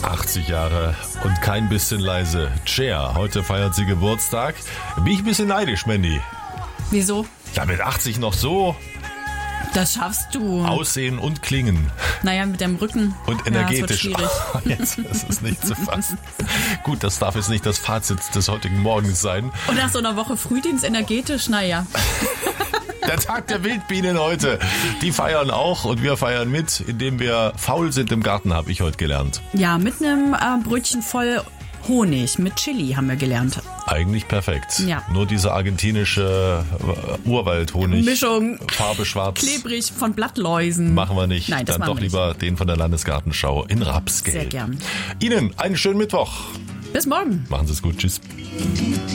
80 Jahre und kein bisschen leise. Cher, heute feiert sie Geburtstag. Bin ich ein bisschen neidisch, Mandy. Wieso? Ja, mit 80 noch so Das schaffst du. aussehen und klingen. Naja, mit deinem Rücken. Und energetisch. Ja, das wird schwierig. Jetzt ist es nicht zu fassen. Gut, das darf jetzt nicht das Fazit des heutigen Morgens sein. Und nach so einer Woche Frühdienst energetisch, naja. Der Tag der Wildbienen heute. Die feiern auch und wir feiern mit, indem wir faul sind im Garten, habe ich heute gelernt. Ja, mit einem Brötchen voll Honig, mit Chili haben wir gelernt. Eigentlich perfekt. Ja. Nur diese argentinische Urwaldhonig. Mischung. Farbe schwarz. Klebrig von Blattläusen. Machen wir nicht. Nein, das Dann machen doch wir nicht. lieber den von der Landesgartenschau in Rapsgelb. Sehr gern. Ihnen einen schönen Mittwoch. Bis morgen. Machen Sie es gut. Tschüss.